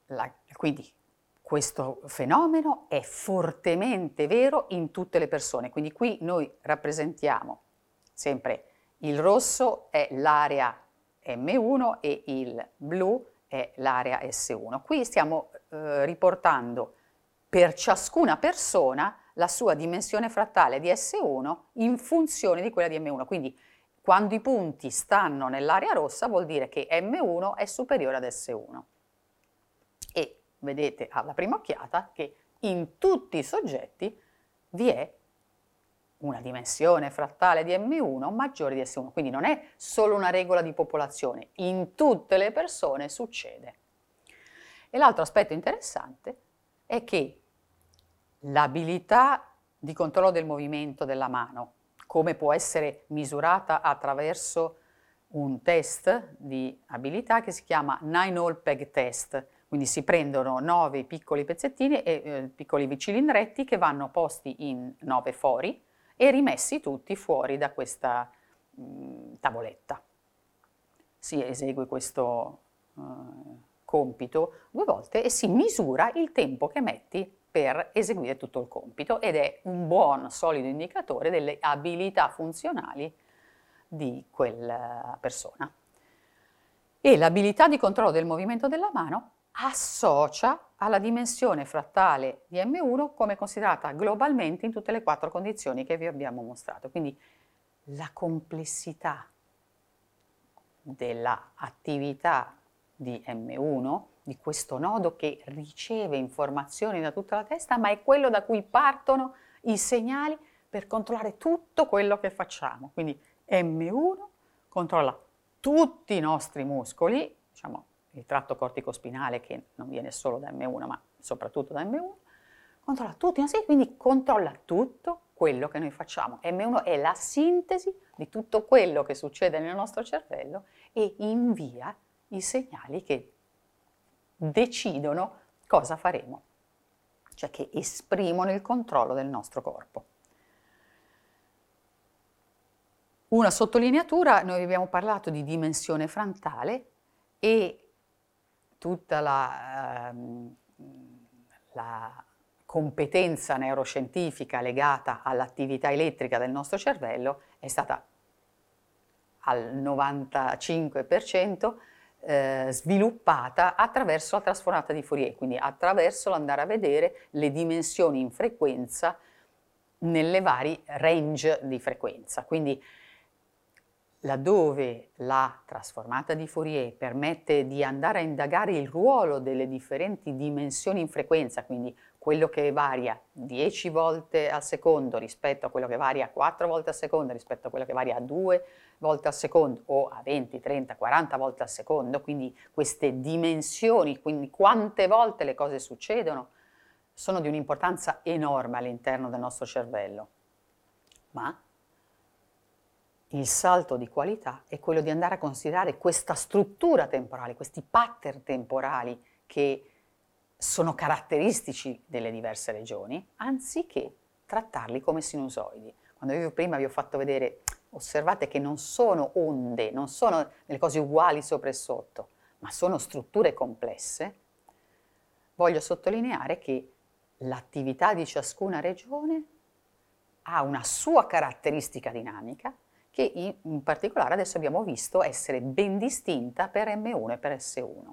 Quindi questo fenomeno è fortemente vero in tutte le persone, quindi qui noi rappresentiamo sempre il rosso è l'area M1 e il blu è l'area S1. Qui stiamo riportando per ciascuna persona la sua dimensione frattale di S1 in funzione di quella di M1. Quindi quando i punti stanno nell'area rossa vuol dire che M1 è superiore ad S1. E vedete alla prima occhiata che in tutti i soggetti vi è una dimensione frattale di M1 maggiore di S1, quindi non è solo una regola di popolazione, in tutte le persone succede. E l'altro aspetto interessante è che l'abilità di controllo del movimento della mano, come può essere misurata attraverso un test di abilità che si chiama 9-hole peg test, quindi si prendono 9 piccoli pezzettini e piccoli cilindretti che vanno posti in 9 fori e rimessi tutti fuori da questa tavoletta. Si esegue questo compito 2 volte e si misura il tempo che metti per eseguire tutto il compito ed è un buon, solido indicatore delle abilità funzionali di quella persona. E l'abilità di controllo del movimento della mano associa alla dimensione frattale di M1 come considerata globalmente in tutte le 4 condizioni che vi abbiamo mostrato. Quindi la complessità dell'attività di M1, di questo nodo che riceve informazioni da tutta la testa, ma è quello da cui partono i segnali per controllare tutto quello che facciamo. Quindi M1 controlla tutti i nostri muscoli, diciamo il tratto corticospinale che non viene solo da M1 ma soprattutto da M1, controlla tutti i nostri, quindi controlla tutto quello che noi facciamo. M1 è la sintesi di tutto quello che succede nel nostro cervello e invia i segnali che decidono cosa faremo, cioè che esprimono il controllo del nostro corpo. Una sottolineatura, noi abbiamo parlato di dimensione frontale e tutta la competenza neuroscientifica legata all'attività elettrica del nostro cervello è stata al 95% sviluppata attraverso la trasformata di Fourier, quindi attraverso l'andare a vedere le dimensioni in frequenza nelle vari range di frequenza. Quindi laddove la trasformata di Fourier permette di andare a indagare il ruolo delle differenti dimensioni in frequenza, quindi quello che varia 10 volte al secondo rispetto a quello che varia 4 volte al secondo rispetto a quello che varia 2 volte al secondo o a 20, 30, 40 volte al secondo, quindi queste dimensioni, quindi quante volte le cose succedono, sono di un'importanza enorme all'interno del nostro cervello. Ma il salto di qualità è quello di andare a considerare questa struttura temporale, questi pattern temporali che sono caratteristici delle diverse regioni, anziché trattarli come sinusoidi. Quando io prima vi ho fatto vedere, osservate che non sono onde, non sono delle cose uguali sopra e sotto, ma sono strutture complesse, voglio sottolineare che l'attività di ciascuna regione ha una sua caratteristica dinamica che in particolare adesso abbiamo visto essere ben distinta per M1 e per S1.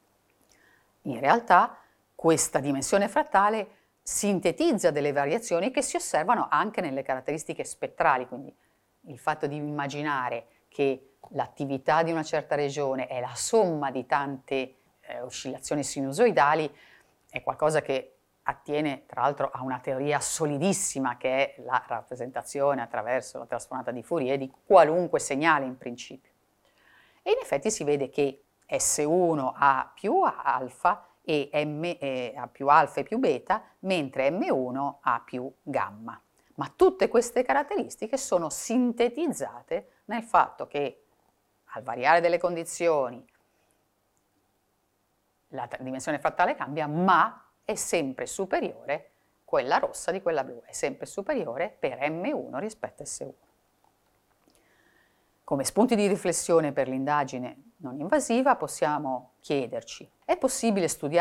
In realtà questa dimensione frattale sintetizza delle variazioni che si osservano anche nelle caratteristiche spettrali, quindi il fatto di immaginare che l'attività di una certa regione è la somma di tante oscillazioni sinusoidali è qualcosa che attiene tra l'altro a una teoria solidissima che è la rappresentazione attraverso la trasformata di Fourier di qualunque segnale in principio. E in effetti si vede che S1 ha più alfa e ha più alfa e più beta, mentre M1 ha più gamma. Ma tutte queste caratteristiche sono sintetizzate nel fatto che al variare delle condizioni la dimensione frattale cambia, ma è sempre superiore, quella rossa di quella blu, è sempre superiore per M1 rispetto a S1. Come spunti di riflessione per l'indagine non invasiva possiamo chiederci: è possibile studiare